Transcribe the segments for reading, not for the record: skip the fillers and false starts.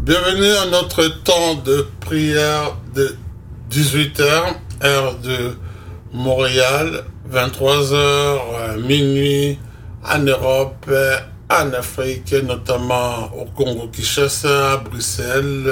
Bienvenue à notre temps de prière de 18h, heure de Montréal, 23h, minuit en Europe, en Afrique, notamment au Congo-Kinshasa, à Bruxelles,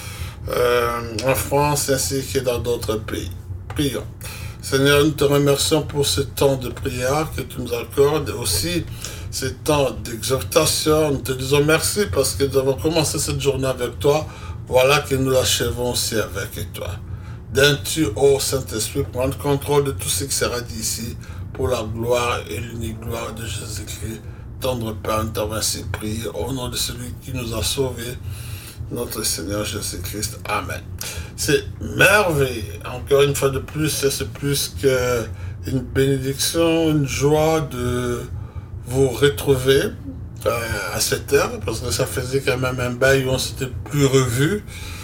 en France ainsi que dans d'autres pays. Prions. Seigneur, nous te remercions pour ce temps de prière que tu nous accordes, aussi ce temps d'exhortation. Nous te disons merci parce que nous avons commencé cette journée avec toi. Voilà que nous l'achevons aussi avec toi. Donnes-tu, ô Saint-Esprit, prendre contrôle de tout ce qui sera dit ici pour la gloire et l'unique gloire de Jésus-Christ. Tendre Père, nous t'avons ainsi prié au nom de celui qui nous a sauvés, notre Seigneur Jésus-Christ. Amen. C'est merveilleux. Encore une fois de plus, c'est plus qu'une bénédiction, une joie de vous retrouver à cette heure, parce que ça faisait quand même un bail où on s'était plus revus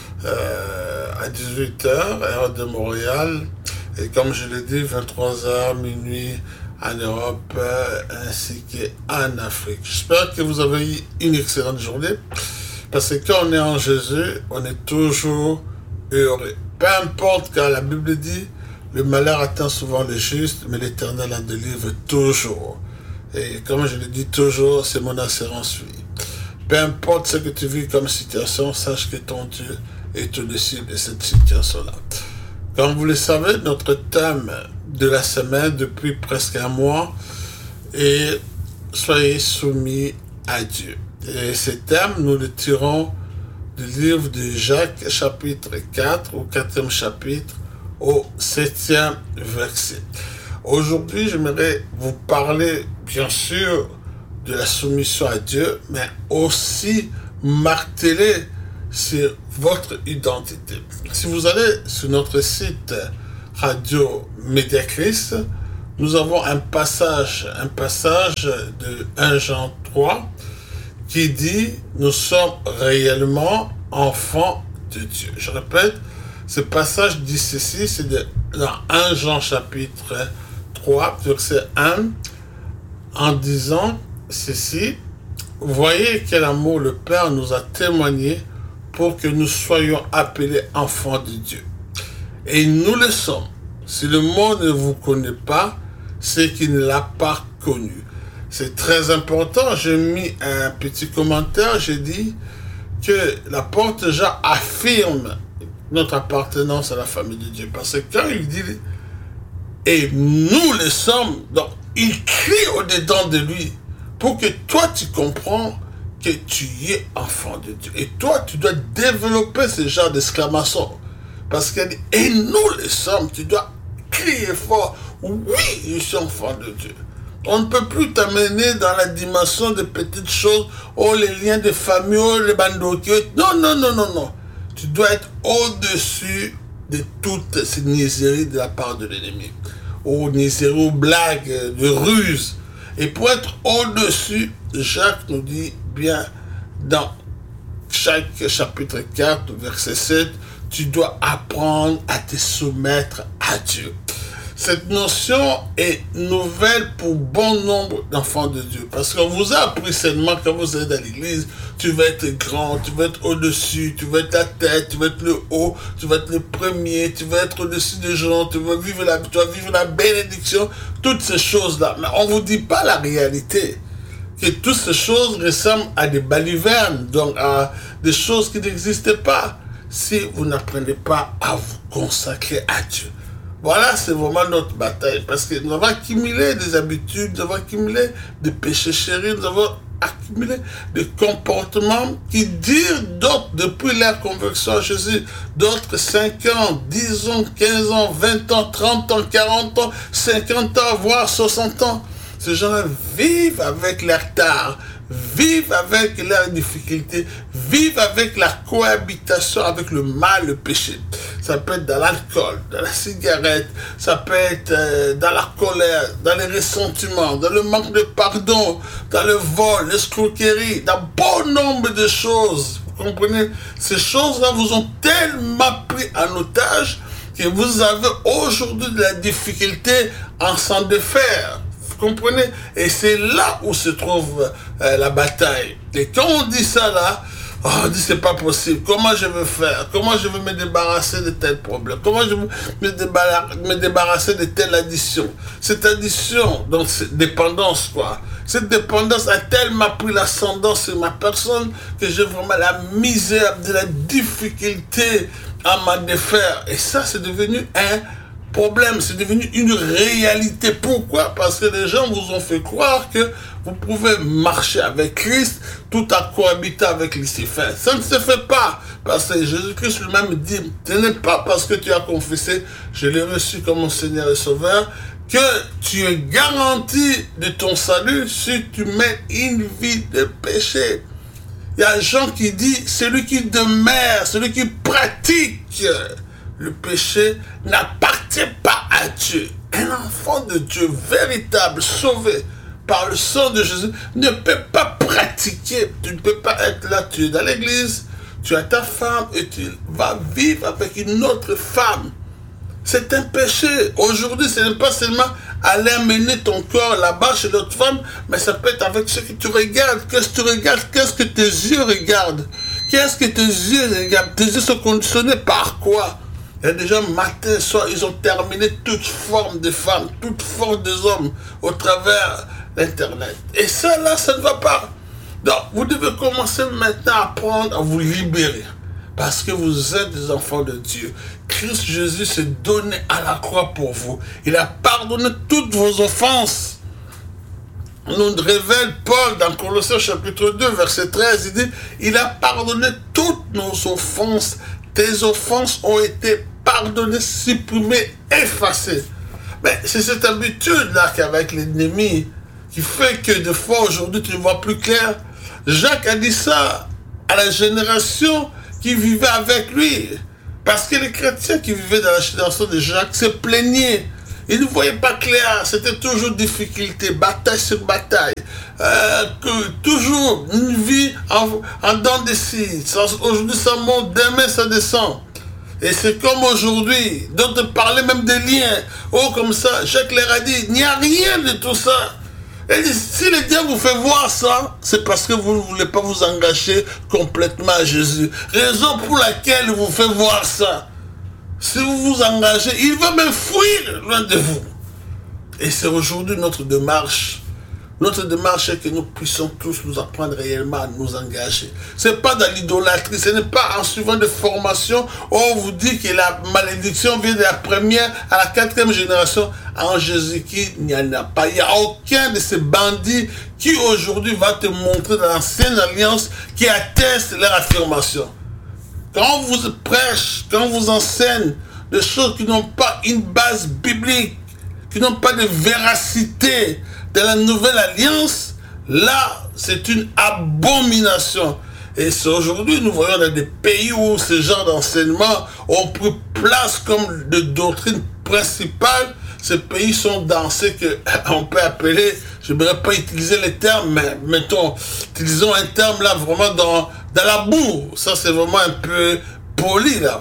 à 18h, heure de Montréal, et comme je l'ai dit, 23h, minuit en Europe, ainsi qu'en Afrique. J'espère que vous avez eu une excellente journée, parce que quand on est en Jésus, on est toujours heureux. Peu importe, car la Bible dit, le malheur atteint souvent les justes, mais l'Éternel en délivre toujours. Et comme je le dis toujours, c'est mon assurance, oui. Peu importe ce que tu vis comme situation, sache que ton Dieu est au-dessus de cette situation-là. Comme vous le savez, notre thème de la semaine depuis presque un mois est « Soyez soumis à Dieu ». Et ce thème, nous le tirons du livre de Jacques, chapitre 4, au 4e chapitre, au 7e verset. Aujourd'hui, j'aimerais vous parler, bien sûr, de la soumission à Dieu, mais aussi marteler sur votre identité. Si vous allez sur notre site Radio Média Christ, nous avons un passage de 1 Jean 3 qui dit « Nous sommes réellement enfants de Dieu ». Je répète, ce passage dit ceci, c'est dans 1 Jean chapitre 3, verset 1, en disant ceci, « Voyez quel amour le Père nous a témoigné pour que nous soyons appelés enfants de Dieu. Et nous le sommes. Si le monde ne vous connaît pas, c'est qu'il ne l'a pas connu. » C'est très important. J'ai mis un petit commentaire. J'ai dit que l'apôtre Jean affirme notre appartenance à la famille de Dieu. Parce que quand il dit « et nous le sommes », donc il crie au-dedans de lui pour que toi tu comprends que tu es enfant de Dieu. Et toi, tu dois développer ce genre d'exclamation. Parce qu'il dit « et nous le sommes », tu dois crier fort « oui, je suis enfant de Dieu ». On ne peut plus t'amener dans la dimension de petites choses, oh les liens de famille, oh les bandoki. Non, non, non, non, non. Tu dois être au-dessus de toutes ces niaiseries de la part de l'ennemi. Aux niaiseries, aux blagues, de ruses. Et pour être au-dessus, Jacques nous dit bien dans chaque chapitre 4, verset 7, tu dois apprendre à te soumettre à Dieu. Cette notion est nouvelle pour bon nombre d'enfants de Dieu. Parce qu'on vous a appris seulement quand vous êtes dans l'église, tu vas être grand, tu vas être au-dessus, tu vas être la tête, tu vas être le haut, tu vas être le premier, tu vas être au-dessus des gens, tu vas vivre la bénédiction, toutes ces choses-là. Mais on ne vous dit pas la réalité. Que toutes ces choses ressemblent à des balivernes, donc à des choses qui n'existent pas, si vous n'apprenez pas à vous consacrer à Dieu. Voilà, c'est vraiment notre bataille, parce que nous avons accumulé des habitudes, nous avons accumulé des péchés chéris, nous avons accumulé des comportements qui durent d'autres, depuis leur conversion à Jésus, d'autres 5 ans, 10 ans, 15 ans, 20 ans, 30 ans, 40 ans, 50 ans, voire 60 ans. Ces gens-là vivent avec leur tard, vivent avec leurs difficultés, vivent avec la cohabitation avec le mal, le péché. Ça peut être dans l'alcool, dans la cigarette, ça peut être dans la colère, dans les ressentiments, dans le manque de pardon, dans le vol, l'escroquerie, dans bon nombre de choses. Vous comprenez? Ces choses-là vous ont tellement pris en otage que vous avez aujourd'hui de la difficulté à s'en défaire. Vous comprenez? Et c'est là où se trouve la bataille. Et quand on dit ça là, Oh, on dit c'est pas possible. Comment je veux faire? Comment je veux me débarrasser de tel problème? Comment je veux me débarrasser de telle addiction? Cette addiction, donc cette dépendance quoi. Cette dépendance a tellement pris l'ascendant sur ma personne que j'ai vraiment la misère, de la difficulté à m'en défaire. Et ça, c'est devenu un problème, c'est devenu une réalité. Pourquoi? Parce que les gens vous ont fait croire que vous pouvez marcher avec Christ tout en cohabitant avec Lucifer. Ça ne se fait pas. Parce que Jésus-Christ lui-même dit, ce n'est pas parce que tu as confessé, je l'ai reçu comme mon Seigneur et Sauveur, que tu es garanti de ton salut si tu mets une vie de péché. Il y a Jean qui dit, celui qui demeure, celui qui pratique le péché n'appartient pas à Dieu. Un enfant de Dieu véritable, sauvé par le sang de Jésus, ne peut pas pratiquer. Tu ne peux pas être là, tu es dans l'église, tu as ta femme et tu vas vivre avec une autre femme. C'est un péché. Aujourd'hui, ce n'est pas seulement aller amener ton corps là-bas chez l'autre femme, mais ça peut être avec ce que tu regardes. Qu'est-ce que tu regardes? Qu'est-ce que tes yeux regardent? Qu'est-ce que tes yeux regardent? Tes yeux sont conditionnés par quoi? Il y a des gens, matin, soir, ils ont terminé toute forme de femmes, toute forme des hommes au travers d'Internet. Et ça, là, ça ne va pas. Donc, vous devez commencer maintenant à apprendre à vous libérer. Parce que vous êtes des enfants de Dieu. Christ Jésus s'est donné à la croix pour vous. Il a pardonné toutes vos offenses. Nous révèle Paul dans Colossiens chapitre 2, verset 13. Il dit, il a pardonné toutes nos offenses. Tes offenses ont été pardonnées, supprimées, effacées. Mais c'est cette habitude-là qu'avec l'ennemi qui fait que des fois aujourd'hui tu ne vois plus clair. Jacques a dit ça à la génération qui vivait avec lui. Parce que les chrétiens qui vivaient dans la génération de Jacques se plaignaient. Ils ne voyaient pas clair. C'était toujours difficulté, bataille sur bataille. Toujours une vie en dents de scie. Aujourd'hui ça monte, demain ça descend. Et c'est comme aujourd'hui. D'autres parlaient même des liens. Oh comme ça, Jacques leur a dit, il n'y a rien de tout ça. Et si le diable vous fait voir ça, c'est parce que vous ne voulez pas vous engager complètement à Jésus. Raison pour laquelle il vous fait voir ça. Si vous vous engagez, il va même fuir loin de vous. Et c'est aujourd'hui notre démarche. Notre démarche est que nous puissions tous nous apprendre réellement à nous engager. Ce n'est pas dans l'idolâtrie, ce n'est pas en suivant des formations où on vous dit que la malédiction vient de la première à la quatrième génération. En Jésus-Christ, il n'y en a pas. Il n'y a aucun de ces bandits qui aujourd'hui va te montrer dans l'ancienne alliance qui atteste leur affirmation. Quand on vous prêche, quand on vous enseigne des choses qui n'ont pas une base biblique, qui n'ont pas de véracité dans la nouvelle alliance, là, c'est une abomination. Et c'est aujourd'hui, nous voyons dans des pays où ce genre d'enseignement ont pris place comme de doctrine principale. Ces pays sont dans ce qu'on peut appeler, je ne voudrais pas utiliser les termes, mais mettons, utilisons un terme là vraiment dans la boue. Ça, c'est vraiment un peu poli là.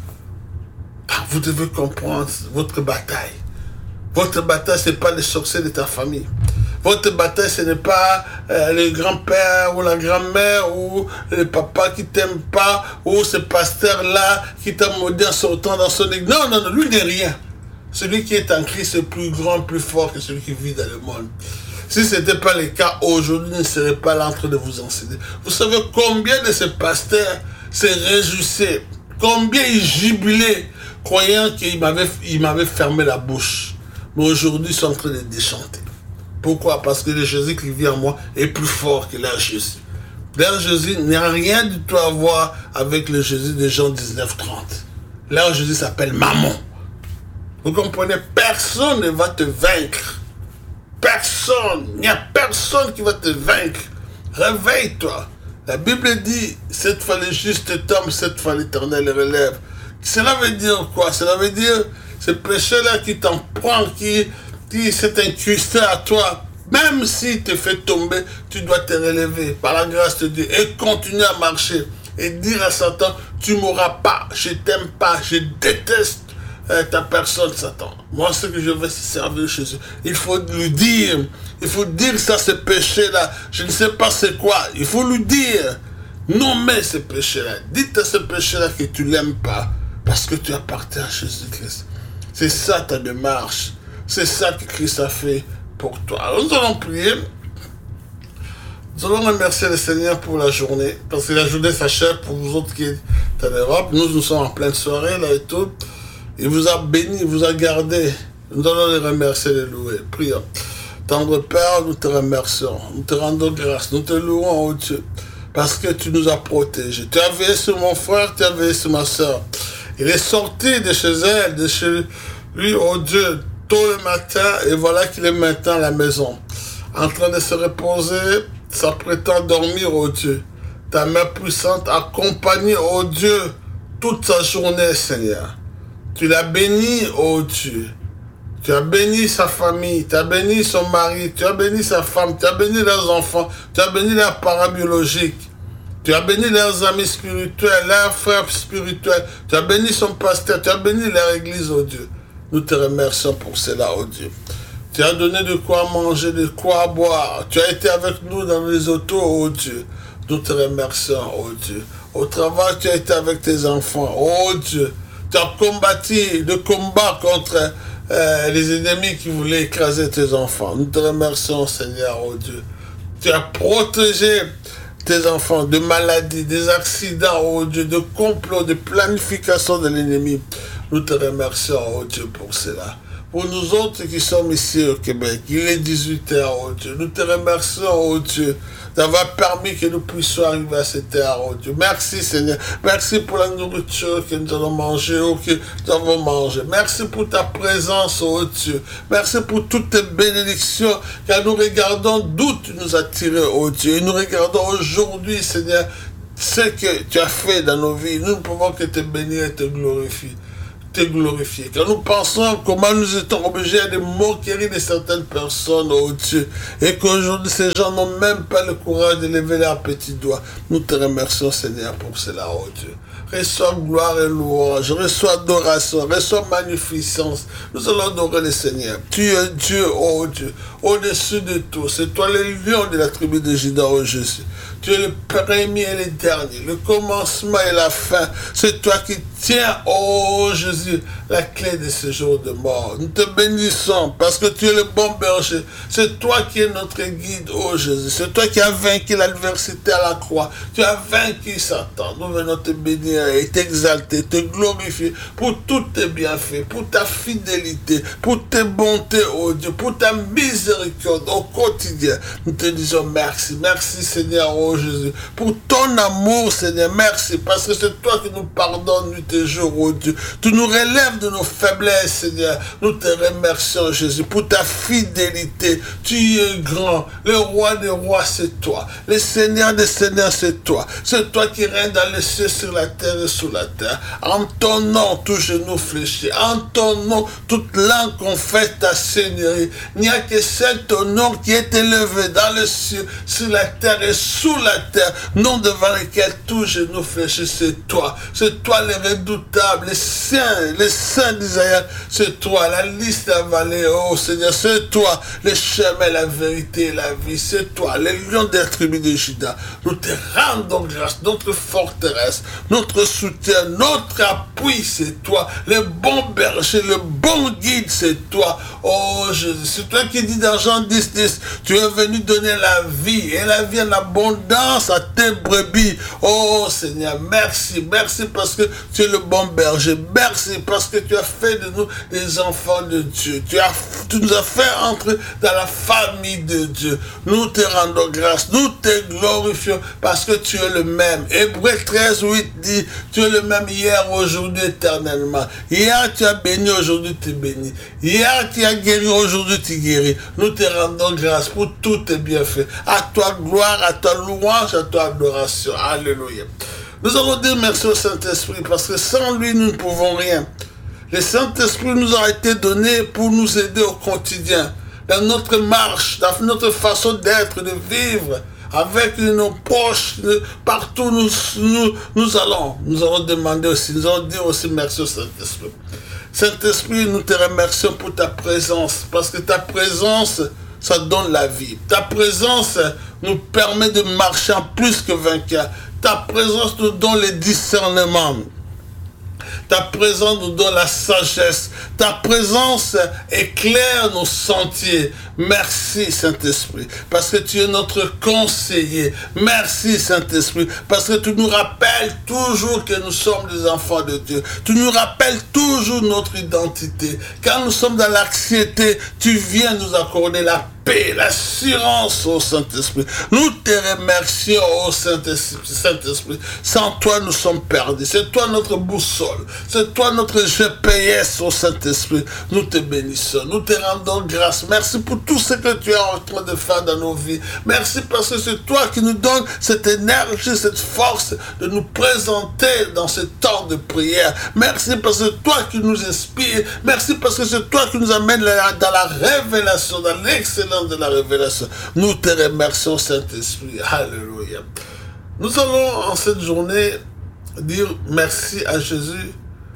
Vous devez comprendre votre bataille. Votre bataille, ce n'est pas les sorciers de ta famille. Votre bataille, ce n'est pas le grand-père ou la grand-mère ou le papa qui t'aime pas ou ce pasteur-là qui t'a maudit en sortant dans son église. Non, non, non, lui n'est rien. Celui qui est en Christ est plus grand, plus fort que celui qui vit dans le monde. Si ce n'était pas le cas, aujourd'hui, il ne serait pas là en train de vous enseigner. Vous savez combien de ces pasteurs se réjouissaient, combien ils jubilaient, croyant qu'il m'avait fermé la bouche. Mais aujourd'hui, ils sont en train de déchanter. Pourquoi? Parce que le Jésus qui vit en moi est plus fort que leur Jésus. Leur Jésus n'a rien du tout à voir avec le Jésus de Jean 19:30. Leur Jésus s'appelle Mammon. Vous comprenez? Personne ne va te vaincre. Personne. Il n'y a personne qui va te vaincre. Réveille-toi. La Bible dit, cette fois le juste tombe, cette fois l'Éternel relève. Cela veut dire quoi? Cela veut dire, ce péché-là qui t'en prend, qui s'est incrusté à toi, même s'il te fait tomber, tu dois te relever par la grâce de Dieu et continuer à marcher et dire à Satan, tu ne m'auras pas, je ne t'aime pas, je déteste ta personne, Satan. Moi, ce que je veux, c'est servir Jésus. Il faut lui dire ça, ce péché-là, je ne sais pas c'est quoi, il faut lui dire Nommez ce péché-là. Dites à ce péché-là que tu ne l'aimes pas. Parce que tu appartiens à Jésus-Christ. C'est ça ta démarche. C'est ça que Christ a fait pour toi. Alors nous allons prier. Nous allons remercier le Seigneur pour la journée. Parce que la journée s'achève pour vous autres qui êtes en Europe. Nous sommes en pleine soirée là et tout. Il vous a béni, il vous a gardé. Nous allons les remercier et les louer. Prions. Tendre Père, nous te remercions. Nous te rendons grâce. Nous te louons, oh Dieu. Parce que tu nous as protégés. Tu as veillé sur mon frère, tu as veillé sur ma soeur. Il est sorti de chez elle, de chez lui, oh Dieu, tôt le matin, et voilà qu'il est maintenant à la maison, en train de se reposer, s'apprêtant à dormir, oh Dieu. Ta main puissante accompagne, oh Dieu, toute sa journée, Seigneur. Tu l'as béni, oh Dieu. Tu as béni sa famille, tu as béni son mari, tu as béni sa femme, tu as béni leurs enfants, tu as béni leurs parents biologiques. Tu as béni leurs amis spirituels, leurs frères spirituels. Tu as béni son pasteur, tu as béni leur église, oh Dieu. Nous te remercions pour cela, oh Dieu. Tu as donné de quoi manger, de quoi boire. Tu as été avec nous dans les autos, oh Dieu. Nous te remercions, oh Dieu. Au travail, tu as été avec tes enfants, oh Dieu. Tu as combattu le combat contre les ennemis qui voulaient écraser tes enfants. Nous te remercions, Seigneur, oh Dieu. Tu as protégé tes enfants de maladies, des accidents, oh Dieu, de complots, de planification de l'ennemi. Nous te remercions, oh Dieu, pour cela. Pour nous autres qui sommes ici au Québec, il est 18h, oh Dieu. Nous te remercions, oh Dieu, d'avoir permis que nous puissions arriver à cette heure, oh Dieu. Merci, Seigneur. Merci pour la nourriture que nous allons manger ou que nous avons mangé. Merci pour ta présence, oh Dieu. Merci pour toutes tes bénédictions, car nous regardons d'où tu nous as tirés, oh Dieu. Et nous regardons aujourd'hui, Seigneur, ce que tu as fait dans nos vies. Nous ne pouvons que te bénir et te glorifier. Car nous pensons comment nous étions obligés de moquerie de certaines personnes, oh Dieu, et qu'aujourd'hui ces gens n'ont même pas le courage de lever leurs petits doigts. Nous te remercions, Seigneur, pour cela, oh Dieu. Reçois gloire et louange, reçois adoration, reçois magnificence. Nous allons adorer le Seigneur. Tu es Dieu, oh Dieu, au-dessus de tout. C'est toi le lion de la tribu de Juda, oh Jésus. Tu es le premier et le dernier, le commencement et la fin. C'est toi qui tiens, oh Jésus, la clé de ce jour de mort. Nous te bénissons parce que tu es le bon berger. C'est toi qui es notre guide, oh Jésus. C'est toi qui as vaincu l'adversité à la croix. Tu as vaincu Satan. Nous venons te bénir et t'exalter, te glorifier pour tous tes bienfaits, pour ta fidélité, pour tes bontés, oh Dieu, pour ta miséricorde au quotidien. Nous te disons merci. Merci, Seigneur, oh Jésus, pour ton amour, Seigneur. Merci parce que c'est toi qui nous pardonnes nuit et jour, oh Dieu. Tu nous relèves de nos faiblesses, Seigneur. Nous te remercions, Jésus, pour ta fidélité. Tu es grand. Le roi des rois, c'est toi. Le Seigneur des seigneurs, c'est toi. C'est toi qui règnes dans les cieux, sur la terre et sous la terre. En ton nom, tout genou fléchit. En ton nom, toute langue confesse ta seigneurie. Il n'y a que seul ton nom qui est élevé dans les cieux, sur la terre et sous la terre. Nom devant lequel tout genou fléchit, c'est toi. C'est toi le redoutable, les saints d'Israël. C'est toi, la liste de la vallée, oh Seigneur. C'est toi, le chemin, la vérité et la vie. C'est toi, le lion des tribus de Juda. Nous te rendons grâce, notre forteresse, notre soutien, notre appui, c'est toi. Le bon berger, le bon guide, c'est toi. Oh Jésus, c'est toi qui dis dans Jean 10, tu es venu donner la vie et la vie en abondance à tes brebis. Oh Seigneur, merci, merci parce que tu es le bon berger. Merci parce que tu as fait de nous des enfants de Dieu. Tu nous as fait entrer dans la famille de Dieu. Nous te rendons grâce, nous te glorifions parce que tu es le même. Hébreux 13:8 dit, tu es le même hier, aujourd'hui, éternellement. Hier tu as béni, aujourd'hui tu bénis. Hier tu as guéri, aujourd'hui tu guéris. Nous te rendons grâce pour tous tes bienfaits. À toi gloire, à toi louange, à toi adoration. Alléluia. Nous allons dire merci au Saint-Esprit parce que sans lui nous ne pouvons rien. Le Saint-Esprit nous a été donné pour nous aider au quotidien, dans notre marche, dans notre façon d'être, de vivre, avec nos proches, partout nous allons. Nous allons demander aussi, nous allons dire aussi merci au Saint-Esprit. Saint-Esprit, nous te remercions pour ta présence, parce que ta présence, ça donne la vie. Ta présence nous permet de marcher en plus que vainqueur. ta présence nous donne le discernement. Ta présence nous donne la sagesse. Ta présence éclaire nos sentiers. Merci, Saint-Esprit, parce que tu es notre conseiller. Merci, Saint-Esprit, parce que tu nous rappelles toujours que nous sommes des enfants de Dieu. Tu nous rappelles toujours notre identité. Quand nous sommes dans l'anxiété, tu viens nous accorder la paix, l'assurance au Saint-Esprit. Nous te remercions au Saint-Esprit. Sans toi, nous sommes perdus. C'est toi notre boussole. C'est toi notre GPS au Saint-Esprit. Nous te bénissons. Nous te rendons grâce. Merci pour tout ce que tu es en train de faire dans nos vies. Merci parce que c'est toi qui nous donnes cette énergie, cette force de nous présenter dans ce temps de prière. Merci parce que c'est toi qui nous inspires. Merci parce que c'est toi qui nous amène dans la révélation, dans l'excellence de la révélation. Nous te remercions, Saint-Esprit. Alléluia. Nous allons en cette journée dire merci à Jésus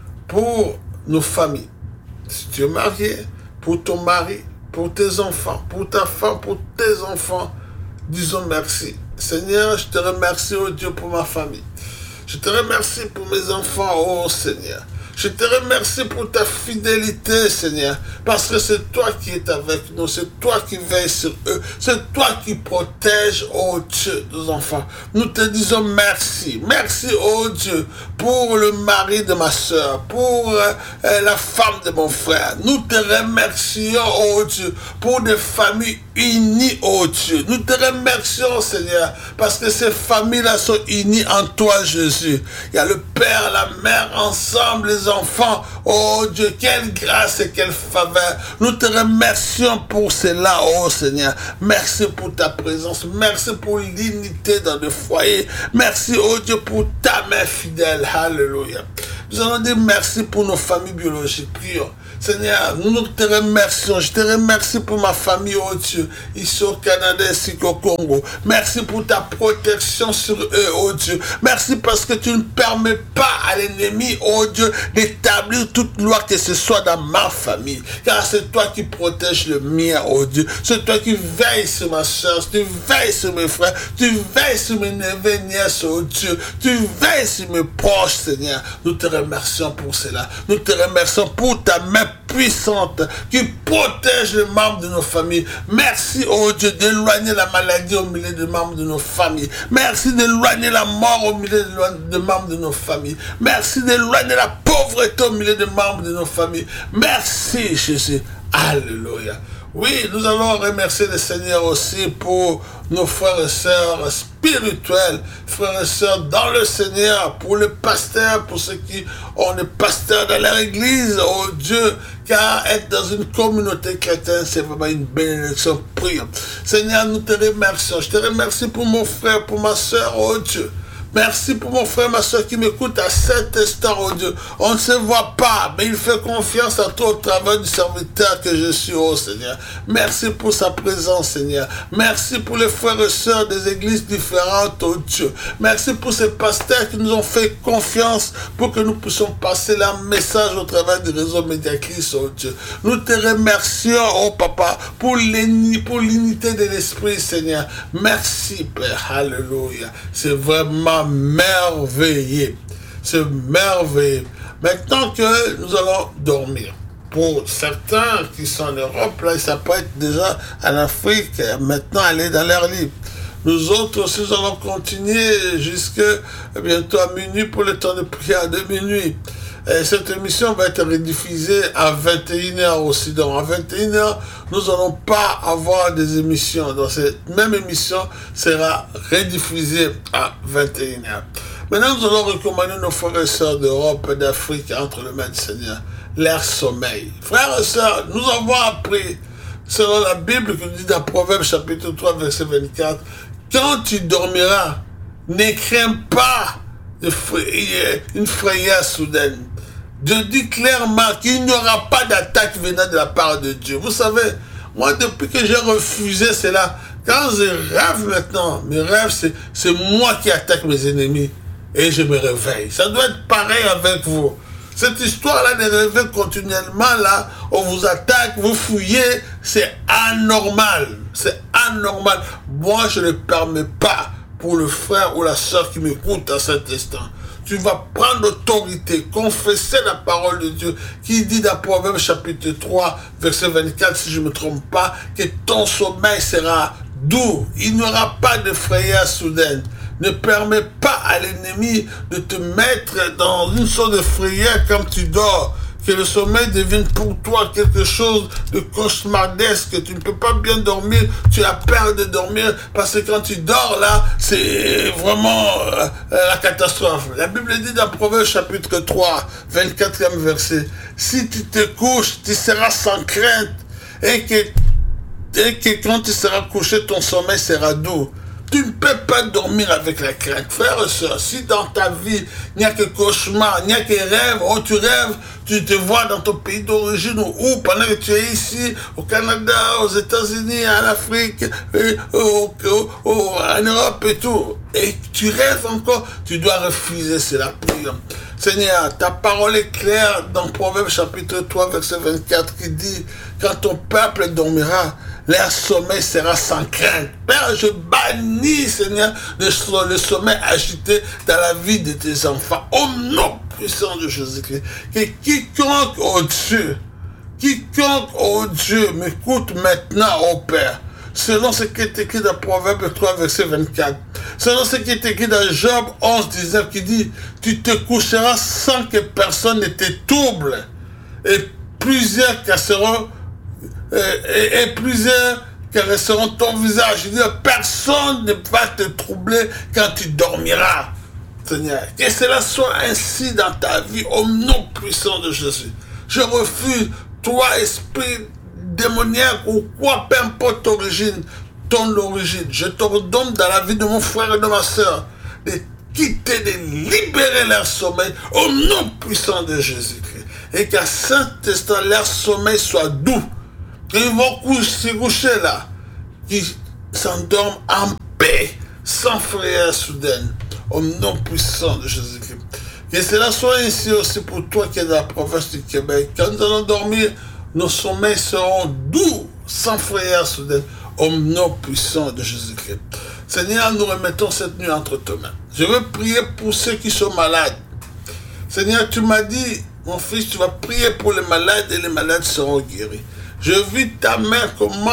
pour nos familles. Si tu es marié, pour ton mari, pour tes enfants, pour ta femme, pour tes enfants, disons merci. Seigneur, je te remercie, oh Dieu, pour ma famille. Je te remercie pour mes enfants, oh Seigneur. Je te remercie pour ta fidélité, Seigneur, parce que c'est toi qui es avec nous, c'est toi qui veilles sur eux, c'est toi qui protèges, oh Dieu, nos enfants. Nous te disons merci. Merci, oh Dieu, pour le mari de ma soeur, pour la femme de mon frère. Nous te remercions, oh Dieu, pour des familles unies, oh Dieu. Nous te remercions, Seigneur, parce que ces familles-là sont unies en toi, Jésus. Il y a le Père, la Mère, ensemble, les enfants. Oh Dieu, quelle grâce et quelle faveur. Nous te remercions pour cela, oh Seigneur. Merci pour ta présence. Merci pour l'unité dans le foyer. Merci, oh Dieu, pour ta main fidèle. Alléluia. Nous allons dire merci pour nos familles biologiques. Prions. Seigneur, nous te remercions. Je te remercie pour ma famille, oh Dieu, ici au Canada ainsi qu'au Congo. Merci pour ta protection sur eux, oh Dieu. Merci parce que tu ne permets pas à l'ennemi, oh Dieu, d'établir toute loi que ce soit dans ma famille. Car c'est toi qui protèges le mien, oh Dieu. C'est toi qui veilles sur ma soeur, tu veilles sur mes frères, tu veilles sur mes neveux et nièces, oh Dieu. Tu veilles sur mes proches, Seigneur. Nous te remercions pour cela. Nous te remercions pour ta main puissante qui protège les membres de nos familles. Merci, oh Dieu, d'éloigner la maladie au milieu des membres de nos familles. Merci d'éloigner la mort au milieu des membres de nos familles. Merci d'éloigner la pauvreté au milieu des membres de nos familles. Merci, Jésus. Alléluia. Oui, nous allons remercier le Seigneur aussi pour nos frères et sœurs spirituels, frères et sœurs dans le Seigneur, pour les pasteurs, pour ceux qui ont des pasteurs dans leur église, oh Dieu, car être dans une communauté chrétienne, c'est vraiment une bénédiction. Prions. Seigneur, nous te remercions. Je te remercie pour mon frère, pour ma sœur, oh Dieu. Merci pour mon frère, ma soeur qui m'écoute à cet instant, oh Dieu. On ne se voit pas, mais il fait confiance à toi au travers du serviteur que je suis, oh Seigneur. Merci pour sa présence, Seigneur. Merci pour les frères et sœurs des églises différentes, oh Dieu. Merci pour ces pasteurs qui nous ont fait confiance pour que nous puissions passer leur message au travers du réseau Mediacris, oh Dieu. Nous te remercions, oh Papa, pour l'unité de l'Esprit, Seigneur. Merci, Père. Alléluia. C'est vraiment merveilleux. C'est merveilleux. Maintenant que nous allons dormir. Pour certains qui sont en Europe, là, ils s'apprêtent déjà en Afrique, maintenant aller dans l'air libre. Nous autres aussi, nous allons continuer jusque bientôt à minuit pour le temps de prière de minuit. Et cette émission va être rediffusée à 21h aussi. Donc à 21h, nous n'allons pas avoir des émissions. Donc cette même émission sera rediffusée à 21h. Maintenant, nous allons recommander nos frères et sœurs d'Europe et d'Afrique entre les mains du Seigneur, leur sommeil. Frères et sœurs, nous avons appris, selon la Bible qui nous dit dans Proverbes chapitre 3, verset 24, quand tu dormiras, ne crains pas une frayeur soudaine. Dieu dit clairement qu'il n'y aura pas d'attaque venant de la part de Dieu. Vous savez, moi, depuis que j'ai refusé cela, quand je rêve maintenant, mes rêves, c'est moi qui attaque mes ennemis et je me réveille. Ça doit être pareil avec vous. Cette histoire-là de rêver continuellement, là, on vous attaque, vous fouillez, c'est anormal. C'est anormal. Moi, je ne permets pas pour le frère ou la sœur qui m'écoute à cet instant. Tu vas prendre l'autorité, confesser la parole de Dieu qui dit dans Proverbe chapitre 3, verset 24, si je ne me trompe pas, que ton sommeil sera doux. Il n'y aura pas de frayeur soudaine. Ne permets pas à l'ennemi de te mettre dans une sorte de frayeur quand tu dors. Que le sommeil devienne pour toi quelque chose de cauchemardesque. Tu ne peux pas bien dormir, tu as peur de dormir parce que quand tu dors là, c'est vraiment la catastrophe. La Bible dit dans Proverbe chapitre 3, 24e verset, si tu te couches, tu seras sans crainte et que quand tu seras couché, ton sommeil sera doux. Tu ne peux pas dormir avec la crainte. Frère et soeur, si dans ta vie, il n'y a que cauchemar, il n'y a que rêve, oh tu rêves, tu te vois dans ton pays d'origine ou pendant que tu es ici, au Canada, aux États-Unis, en Afrique, en Europe et tout, et tu rêves encore, tu dois refuser cela. Seigneur, ta parole est claire dans Proverbe chapitre 3, verset 24 qui dit, quand ton peuple dormira, leur sommeil sera sans crainte. Père, je bannis, Seigneur, le sommeil agité dans la vie de tes enfants. Au nom puissant de Jésus-Christ. Que quiconque, oh Dieu, m'écoute maintenant, oh Père. Selon ce qui est écrit dans Proverbe 3, verset 24. Selon ce qui est écrit dans Job 11, 19, qui dit, tu te coucheras sans que personne ne te trouble. Et plusieurs casseront et plusieurs caresseront ton visage. Je dis, personne ne va te troubler quand tu dormiras, Seigneur. Que cela soit ainsi dans ta vie, au nom puissant de Jésus. Je refuse, toi, esprit démoniaque ou quoi, peu importe ton origine. Je t'ordonne dans la vie de mon frère et de ma soeur de quitter, de libérer leur sommeil au nom puissant de Jésus-Christ. Et qu'à cet instant, leur sommeil soit doux. Ils vont se coucher là, qu'ils s'endorment en paix, sans frayeur soudaine, au nom puissant de Jésus-Christ. Que cela soit ainsi aussi pour toi qui es dans la province du Québec. Quand nous allons dormir, nos sommeils seront doux, sans frayeur soudaine, au nom puissant de Jésus-Christ. Seigneur, nous remettons cette nuit entre tes mains. Je veux prier pour ceux qui sont malades. Seigneur, tu m'as dit, mon fils, tu vas prier pour les malades et les malades seront guéris. Je vis ta main, comment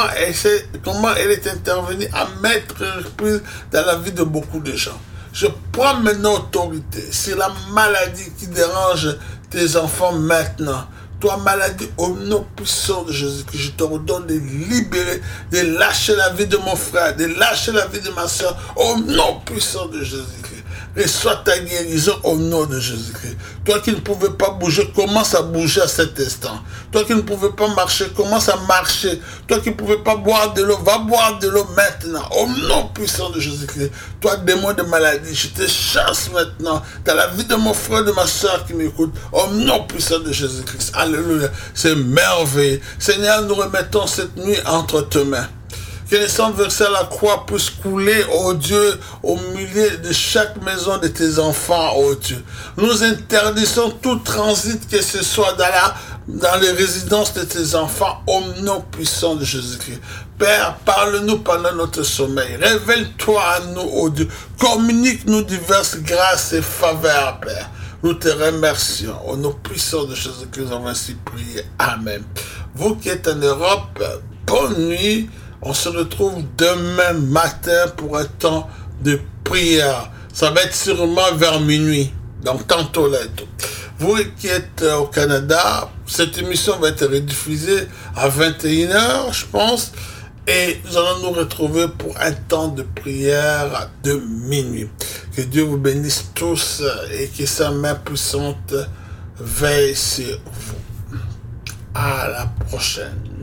elle est intervenue à mettre reprise dans la vie de beaucoup de gens. Je prends maintenant autorité sur la maladie qui dérange tes enfants maintenant. Toi, maladie, au nom puissant de Jésus-Christ, je t'ordonne de libérer, de lâcher la vie de mon frère, de lâcher la vie de ma soeur, au nom puissant de Jésus-Christ. Reçois ta guérison au nom de Jésus-Christ. Toi qui ne pouvais pas bouger, commence à bouger à cet instant. Toi qui ne pouvais pas marcher, commence à marcher. Toi qui ne pouvais pas boire de l'eau, va boire de l'eau maintenant. Au nom puissant de Jésus-Christ. Toi, démon de maladie, je te chasse maintenant dans la vie de mon frère et de ma soeur qui m'écoute. Au nom puissant de Jésus-Christ. Alléluia. C'est merveilleux. Seigneur, nous remettons cette nuit entre tes mains. Que le sang versé à la croix puisse couler, oh Dieu, au milieu de chaque maison de tes enfants, oh Dieu. Nous interdisons tout transit, que ce soit dans les résidences de tes enfants, au nom puissant de Jésus-Christ. Père, parle-nous pendant notre sommeil. Révèle-toi à nous, oh Dieu. Communique-nous diverses grâces et faveurs, Père. Nous te remercions. Au nom puissant de Jésus-Christ, nous avons ainsi prié. Amen. Vous qui êtes en Europe, bonne nuit. On se retrouve demain matin pour un temps de prière. Ça va être sûrement vers minuit. Donc, tantôt là et tout. Vous qui êtes au Canada, cette émission va être rediffusée à 21h, je pense. Et nous allons nous retrouver pour un temps de prière de minuit. Que Dieu vous bénisse tous et que sa main puissante veille sur vous. À la prochaine.